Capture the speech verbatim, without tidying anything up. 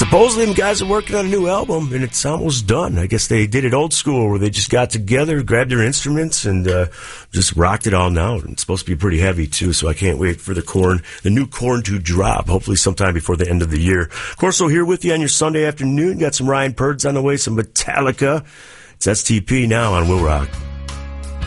supposedly them guys are working on a new album, and it's almost done. I guess they did it old school, where they just got together, grabbed their instruments, and uh, just rocked it all out. And it's supposed to be pretty heavy, too, so I can't wait for the Korn, the new Korn to drop, hopefully sometime before the end of the year. Corso here with you on your Sunday afternoon. Got some Ryan Purds on the way, some Metallica. It's S T P now on Will Rock.